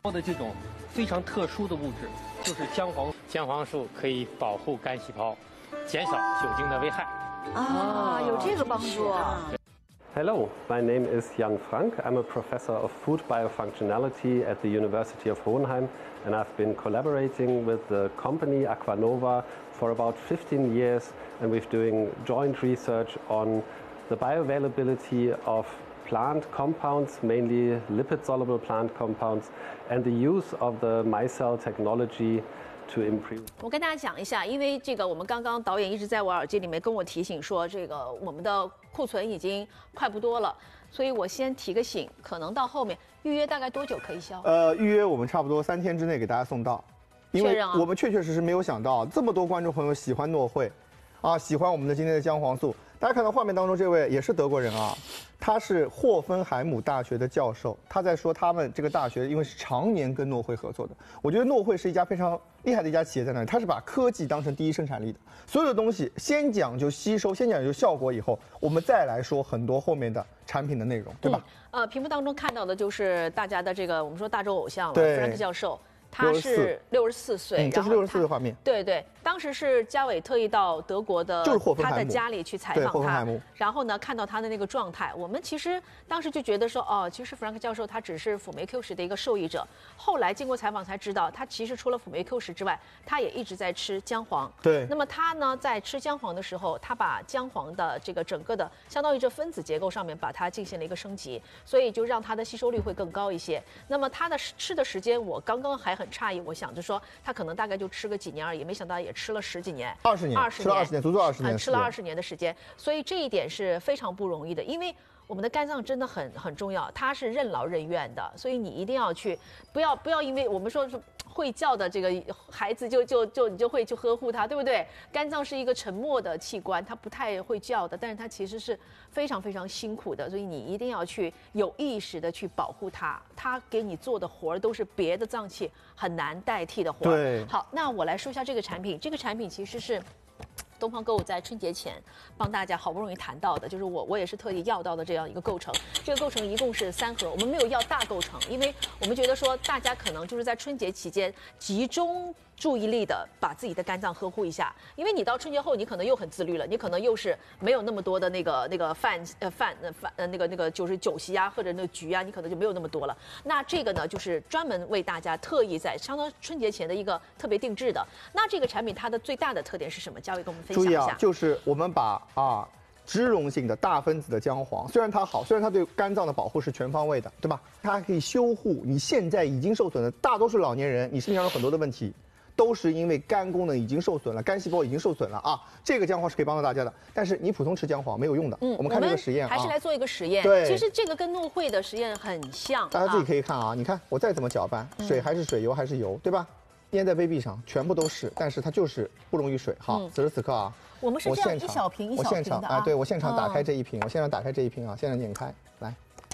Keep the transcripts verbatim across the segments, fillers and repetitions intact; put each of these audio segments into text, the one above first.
的这种非常特殊的物质就是姜黄。 姜黄素可以保护肝细胞，减少酒精的危害。 啊，有这个帮助啊。 Hello, my name is Jan Frank. I'm a professor of food biofunctionality at the University of Hohenheim, and I've been collaborating with the company Aquanova for about fifteen years, and we're doing joint research on the bioavailability of plant compounds, mainly lipid-soluble plant compounds, and the use of the micelle technology to improve. 我跟大家讲一下，因为这个我们刚刚导演一直在我耳机里面跟我提醒说，这个我们的库存已经快不多了，所以我先提个醒，可能到后面预约大概多久可以销？ 呃，预约我们差不多三天之内给大家送到，因为我们确确实实没有想到这么多观众朋友喜欢诺惠，啊，喜欢我们的今天的姜黄素。大家看到画面当中这位也是德国人啊，他是霍芬海姆大学的教授，他在说他们这个大学因为是常年跟诺惠合作的，我觉得诺惠是一家非常厉害的一家企业在那里，它是把科技当成第一生产力的，所有的东西先讲究吸收，先讲究效果，以后我们再来说很多后面的产品的内容，对吧？ 嗯、呃，屏幕当中看到的就是大家的这个我们说大洲偶像了，弗兰克教授。他是六十四岁， 嗯，这是六十四的画面。 对对，当时是嘉伟特意到德国的他的家里去采访他，然后呢看到他的那个状态，我们其实当时就觉得说，哦，其实弗兰克教授他只是辅酶 Q 十的一个受益者。后来经过采访才知道，他其实除了辅酶 Q 十之外，他也一直在吃姜黄。 对。 那么他呢，在吃姜黄的时候，他把姜黄的这个整个的相当于这分子结构上面把它进行了一个升级，所以就让它的吸收率会更高一些。那么他的吃的时间，我刚刚还很诧异，我想着说他可能大概就吃个几年而已，没想到也吃了十几年， 二十年， 二十年， 吃了二十年，足足二十年、 嗯，吃了二十年的时间，所以这一点是非常不容易的，因为我们的肝脏真的很很重要，它是任劳任怨的，所以你一定要去，不要不要因为我们说是会叫的这个孩子就就就你就会去呵护他，对不对？肝脏是一个沉默的器官，它不太会叫的，但是它其实是非常非常辛苦的，所以你一定要去有意识的去保护它，它给你做的活儿都是别的脏器很难代替的活儿。 对， 好，那我来说一下这个产品，这个产品其实是东方购物在春节前帮大家好不容易谈到的，就是我我也是特意要到的这样一个构成。这个构成一共是三盒，我们没有要大构成，因为我们觉得说大家可能就是在春节期间集中注意力的把自己的肝脏呵护一下，因为你到春节后你可能又很自律了，你可能又是没有那么多的那个那个饭呃饭呃饭呃那个那个就是酒席啊或者那个局啊，你可能就没有那么多了。那这个呢就是专门为大家特意在相当春节前的一个特别定制的。那这个产品它的最大的特点是什么？嘉伟跟我们分享一下。 注意啊，就是我们把啊。脂溶性的大分子的姜黄，虽然它好，虽然它对肝脏的保护是全方位的，对吧？它还可以修护你现在已经受损的大多数老年人，你身体上有很多的问题，都是因为肝功能已经受损了，肝细胞已经受损了啊。这个姜黄是可以帮到大家的，但是你普通吃姜黄没有用的。嗯，我们看这个实验啊， 还是来做一个实验。 对， 其实这个跟诺惠的实验很像。 大家自己可以看啊，你看我再怎么搅拌，水还是水，油还是油，对吧？粘在杯壁上，全部都是，但是它就是不溶于水。好，此时此刻啊， 我们是这样一小瓶一小瓶的啊。 我现场啊，对我现场打开这一瓶，我现场打开这一瓶啊，现在拧开来，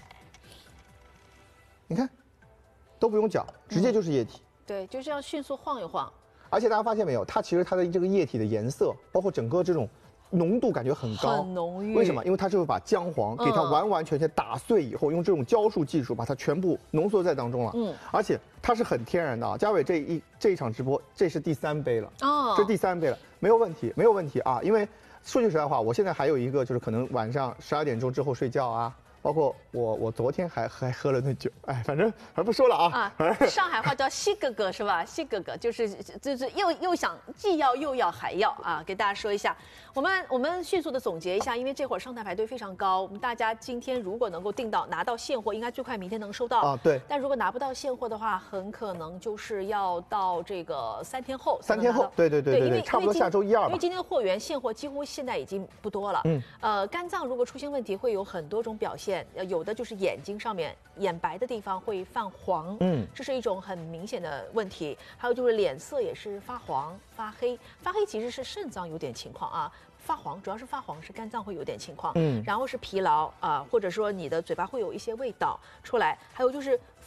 你看，都不用搅，直接就是液体。 对，就这样迅速晃一晃。 而且大家发现没有，它其实它的这个液体的颜色，包括整个这种浓度感觉很高， 很浓郁。 为什么？因为它就是把姜黄给它完完全全打碎以后，用这种浇束技术把它全部浓缩在当中了。嗯，而且它是很天然的啊。嘉伟这一这一场直播，这是第三杯了哦，这第三杯了，没有问题，没有问题啊。因为说句实在话，我现在还有一个就是可能晚上十二点钟之后睡觉啊。包括我，我昨天还还喝了那酒，哎，反正还不说了啊。 啊，上海话叫西哥哥是吧？西哥哥就是就是又又想既要又要还要啊，给大家说一下。我们我们迅速的总结一下，因为这会儿上台排队非常高，我们大家今天如果能够订到拿到现货，应该最快明天能收到啊。对。 但如果拿不到现货的话，很可能就是要到这个三天后。 三天后，对对对对对，差不多下周一二吧。 因为今天的货源现货几乎现在已经不多了。嗯。呃，肝脏如果出现问题，会有很多种表现。有的就是眼睛上面眼白的地方会泛黄，嗯，这是一种很明显的问题。还有就是脸色也是发黄、发黑，发黑其实是肾脏有点情况啊。发黄主要是发黄是肝脏会有点情况，嗯，然后是疲劳啊、呃，或者说你的嘴巴会有一些味道出来，还有就是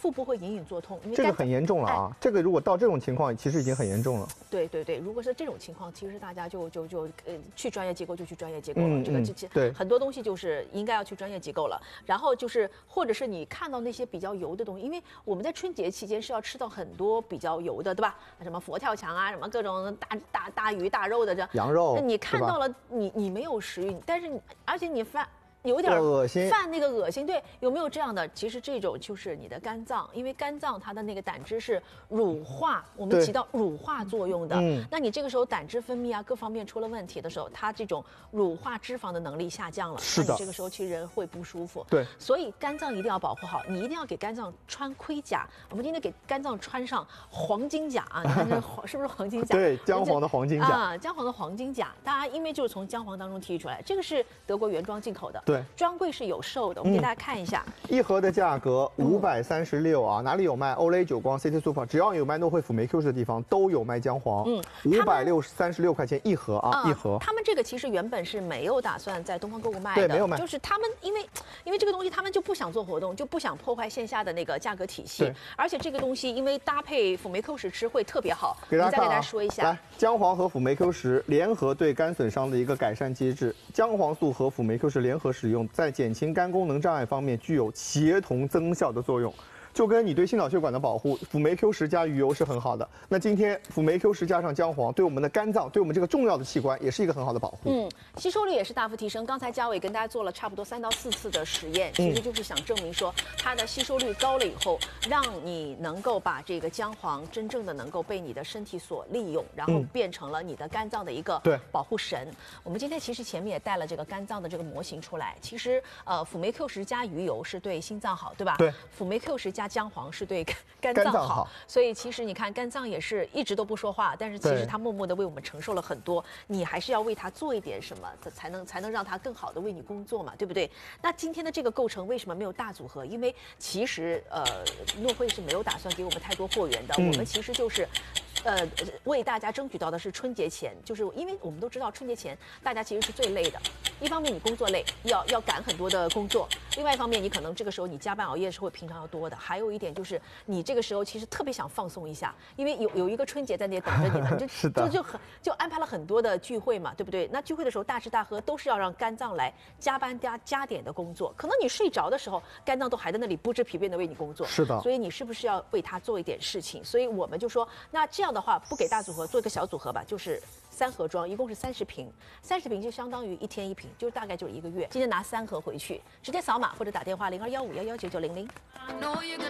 腹部会隐隐作痛。因为这个很严重了啊！哎、这个如果到这种情况，其实已经很严重了。 对对对，如果是这种情况，其实大家就就就呃去专业机构就去专业机构了。嗯、这个这对很多东西就是应该要去专业机构了。然后就是或者是你看到那些比较油的东西，因为我们在春节期间是要吃到很多比较油的，对吧？什么佛跳墙啊，什么各种大大大鱼大肉的这羊肉， 你看到了你你没有食欲，但是你而且你发。有点恶心， 犯那个恶心，对，有没有这样的？其实这种就是你的肝脏，因为肝脏它的那个胆汁是乳化，我们起到乳化作用的。嗯，那你这个时候胆汁分泌啊，各方面出了问题的时候，它这种乳化脂肪的能力下降了， 是的， 那你这个时候其实人会不舒服。 对， 所以肝脏一定要保护好，你一定要给肝脏穿盔甲。我们今天给肝脏穿上黄金甲啊，你看这黄是不是黄金甲？ 对，姜黄的黄金甲啊，姜黄的黄金甲，大家因为就是从姜黄当中提取出来，这个是德国原装进口的。 对， 专柜是有售的，我们给大家看一下， 嗯、一盒的价格五百三十六啊，哪里有卖？欧蕾、久光、City Super， 只要有卖诺惠辅酶 Q 十的地方都有卖姜黄。嗯，五百六三十六块钱一盒啊， 嗯、 一盒。 他们这个其实原本是没有打算在东方购物卖的， 对，没有卖， 就是他们因为因为这个东西他们就不想做活动，就不想破坏线下的那个价格体系，而且这个东西因为搭配辅酶 Q 十吃会特别好。 给大家看、啊、 再给大家说一下， 来，姜黄和辅酶 Q 十联合对肝损伤的一个改善机制，姜黄素和辅酶 Q 十联合使用，在减轻肝功能障碍方面具有协同增效的作用。就跟你对心脑血管的保护，辅酶 Q 十加鱼油是很好的。那今天辅酶 Q 十加上姜黄，对我们的肝脏，对我们这个重要的器官，也是一个很好的保护。 嗯，吸收率也是大幅提升。刚才嘉伟跟大家做了差不多三到四次的实验，其实就是想证明说，它的吸收率高了以后，让你能够把这个姜黄真正的能够被你的身体所利用，然后变成了你的肝脏的一个保护神。嗯、我们今天其实前面也带了这个肝脏的这个模型出来。其实呃，辅酶 Q 十加鱼油是对心脏好，对吧？ 对。 辅酶 Q 十加姜黄是对肝脏好， 脏好， 所以其实你看肝脏也是一直都不说话，但是其实它默默的为我们承受了很多，你还是要为它做一点什么，才能才能让它更好的为你工作嘛，对不对？那今天的这个构成为什么没有大组合？因为其实呃，诺惠是没有打算给我们太多货源的，嗯、我们其实就是。呃，为大家争取到的是春节前，就是因为我们都知道春节前大家其实是最累的。一方面你工作累，要要赶很多的工作；另外一方面你可能这个时候你加班熬夜是会平常要多的。还有一点就是你这个时候其实特别想放松一下，因为有有一个春节在那里等着你呢， 是就就就很就安排了很多的聚会嘛，对不对？那聚会的时候大吃大喝都是要让肝脏来加班加加点的工作，可能你睡着的时候，肝脏都还在那里不知疲惫的为你工作。 是的， 所以你是不是要为它做一点事情？所以我们就说，那这样的话不给大组合，做一个小组合吧，就是三盒装，一共是三十瓶，三十瓶就相当于一天一瓶，就大概就是一个月。今天拿三盒回去，直接扫码或者打电话零二幺五幺幺九九零零。